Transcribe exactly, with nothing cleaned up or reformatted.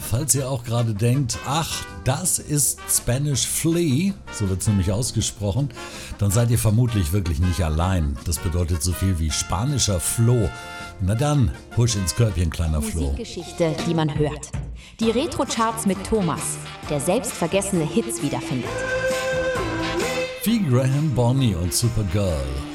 falls ihr auch gerade denkt, ach, das ist Spanish Flea, so wird es nämlich ausgesprochen, dann seid ihr vermutlich wirklich nicht allein. Das bedeutet so viel wie spanischer Floh. Na dann, husch ins Körbchen, kleiner Floh. Musikgeschichte, die man hört. Die Retro-Charts mit Thomas, der selbstvergessene Hits wiederfindet. Wie Graham, Bonnie und Supergirl.